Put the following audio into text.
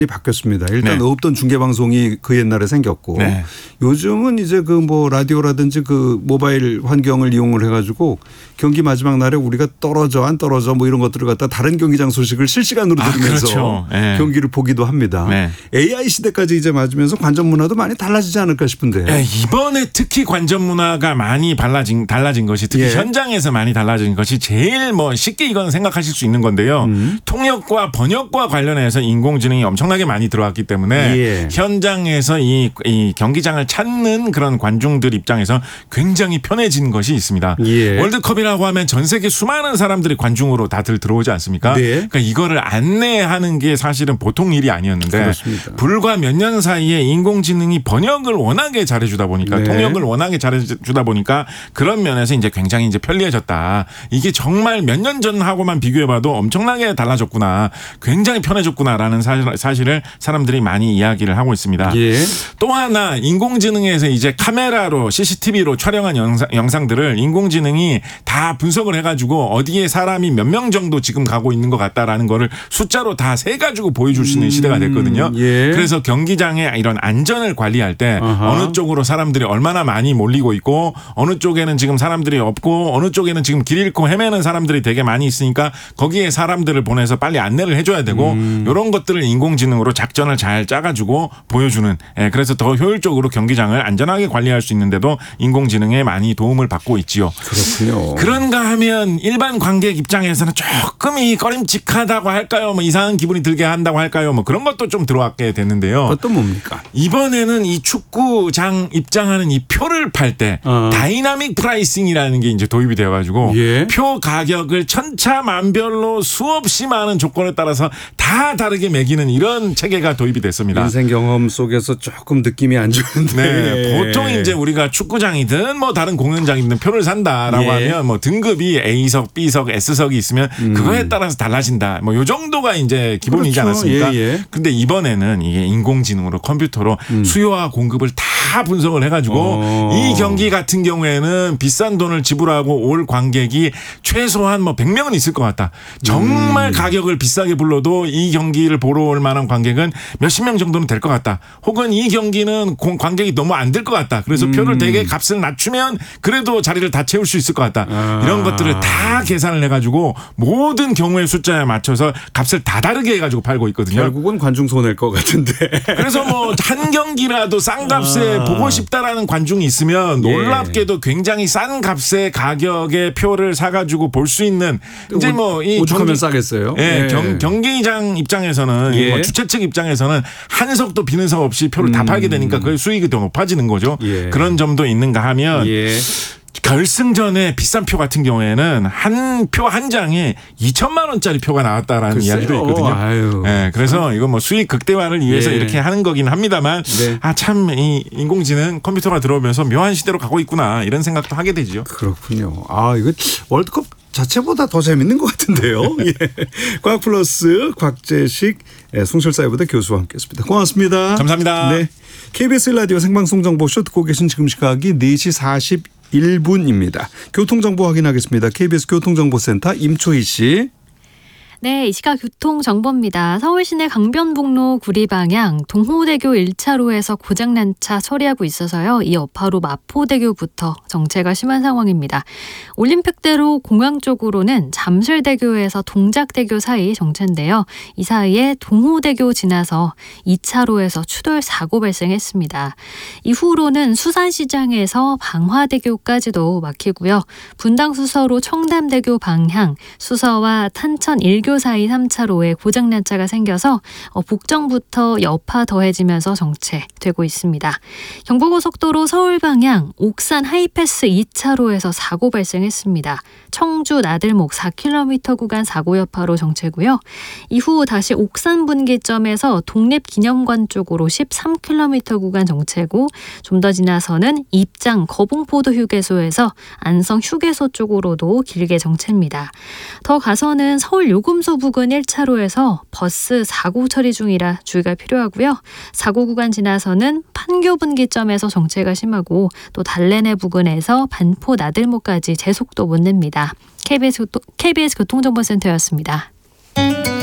바뀌었습니다. 일단 네. 없던 중계방송이 그 옛날에 생겼고 네. 요즘은 이제 그 뭐 라디오라든지 그 모바일 환경을 이용을 해가지고 경기 마지막 날에 우리가 떨어져 안 떨어져 뭐 이런 것들을 갖다 다른 경기장 소식을 실시간으로 들으면서 그렇죠. 네. 경기를 보기도 합니다. 네. AI 시대까지 이제 맞으면서 관전 문화도 많이 달라지지 않을까 싶은데. 네, 이번에 특히 관전 문화가 많이 달라진 것이 특히 현장에서 많이 달라진 것이 제일 뭐 쉽게 이건 생각하실 수 있는 건데요. 통역과 번역과 관련해서 인공지능이 엄청나게 많이 들어왔기 때문에 현장에서 이 경기장을 찾는 그런 관중들 입장에서 굉장히 편해진 것이 있습니다. 월드컵이라고 하면 전 세계 수많은 사람들이 관중으로 다들 들어오지 않습니까? 그러니까 이거를 안내하는 게 사실은 보통 일이 아니었는데 그렇습니다. 불과 몇 년 사이에 인공지능이 번역을 워낙에 잘해주다 보니까 통역을 워낙에 잘해주다 보니까 그런 면에서 이제 굉장히 이제 편리해졌다. 이게 정말 몇 년 전하고만 비교해봐도 엄청나게 달라졌구나. 굉장히 편해졌구나라는 사실을 사람들이 많이 이야기를 하고 있습니다. 또 하나 인공지능에서 이제 카메라로 CCTV로 촬영한 영상들을 인공지능이 다 분석을 해가지고 어디에 사람이 몇 명 정도 지금 가고 있는 것 같다라는 거를 숫자로 다 세가지고 보여줄 수 있는 시대가 됐거든요. 그래서 경기장의 이런 안전을 관리할 때 어느 쪽으로 사람들이 얼마나 많이 몰리고 있고 어느 쪽에는 지금 사람들이 없고 어느 쪽에는 지금 길 잃고 헤매는 사람들이 되게 많이 있으니까 거기에 사람들을 보내서 빨리 안내를 해줘야 되고 이런 것들을 인공지능으로 작전을 잘 짜가지고 보여주는 그래서 더 효율적으로 경기장을 안전하게 관리할 수 있는데도 인공지능에 많이 도움을 받고 있지요. 그렇군요. 그런가 하면 일반 관객 입장에서는 조금 꺼림칙하다고 할까요? 뭐 이상한 기분이 들게 한다고 할까요? 뭐 그런 것도 좀 들어왔게 됐는데요. 어떤 뭡니까? 이번에는 이 축구장 입장하는 이 표를 팔 때 다이나믹 프라이싱이라는 게 이제 도입이 되어가지고 표 가격을 천차만별로 수없이 많은 조건에 따라서 다 다르게 매기는 이런 체계가 도입이 됐습니다. 인생 경험 속에서 조금 느낌이 안 좋은데. 보통 이제 우리가 축구장이든 뭐 다른 공연장이든 표를 산다라고 하면 뭐 등급이 A석, B석, S석이 있으면 그거에 따라서 달라진다. 뭐 요 정도가 이제 기본이지 않았습니까? 근데 이번에는 이게 인공지능으로 컴퓨터로 수요와 공급을 다 분석을 해가지고 이 경기 같은 경우에는 비싼 돈을 지불하고 올 관객이 최소한 뭐 100명은 있을 것 같다. 정말 가격을 비싸게 불러도 이 경기를 보러 올 만한 관객은 몇십 명 정도는 될 것 같다. 혹은 이 경기는 관객이 너무 안 될 것 같다. 그래서 표를 되게 값을 낮추면 그래도 자리를 다 채울 수 있을 것 같다. 이런 것들을 다 계산을 해가지고 모든 경우의 숫자에 맞춰서 값을 다 다르게 해가지고 팔고 있거든요. 결국은 관중 손해일 것 같은데. 그래서 뭐 한 경기라도 싼 값에 보고 싶다라는 관중이 있으면 놀랍게도 굉장히 싼 값의 가격의 표를 사가지고 볼 수 있는 이제 뭐 이 오죽하면 싸겠어요. 경기장 입장에서는 뭐 주최 측 입장에서는 한 석도 비는 석 없이 표를 다 팔게 되니까 그 수익이 더 높아지는 거죠. 그런 점도 있는가 하면 결승전에 비싼 표 같은 경우에는 한 표 한 장에 2천만 원짜리 표가 나왔다라는 이야기도 있거든요. 그래서 이거 뭐 수익 극대화를 위해서 이렇게 하는 거긴 합니다만 참 이 인공지능 컴퓨터가 들어오면서 묘한 시대로 가고 있구나 이런 생각도 하게 되죠. 그렇군요. 이거 월드컵 자체보다 더 재밌는 것 같은데요. 과학플러스 곽재식 숭실사이버대 교수와 함께했습니다. 고맙습니다. 감사합니다. KBS 라디오 생방송 정보쇼 듣고 계신 지금 시각이 4시 41분입니다. 교통정보 확인하겠습니다. KBS 교통정보센터 임초희 씨. 네, 이 시각 교통정보입니다. 서울시내 강변북로 구리 방향 동호대교 1차로에서 고장난 차 처리하고 있어서요. 이 여파로 마포대교부터 정체가 심한 상황입니다. 올림픽대로 공항 쪽으로는 잠실대교에서 동작대교 사이 정체인데요. 이 사이에 동호대교 지나서 2차로에서 추돌 사고 발생했습니다. 이후로는 수산시장에서 방화대교까지도 막히고요. 분당 수서로 청담대교 방향 수서와 탄천 1교 사이 3차로에 고장난 차가 생겨서 북정부터 여파 더해지면서 정체되고 있습니다. 경부고속도로 서울 방향 옥산 하이패스 2차로에서 사고 발생했습니다. 청주 나들목 4km 구간 사고 여파로 정체고요. 이후 다시 옥산 분기점에서 독립기념관 쪽으로 13km 구간 정체고 좀 더 지나서는 입장 거봉포도 휴게소에서 안성 휴게소 쪽으로도 길게 정체입니다. 더 가서는 서울 요금소 부근 1차로에서 버스 사고 처리 중이라 주의가 필요하고요. 사고 구간 지나서는 판교 분기점에서 정체가 심하고 또 달래내 부근에서 반포 나들목까지 제속도 못 냅니다. KBS 교통정보센터였습니다.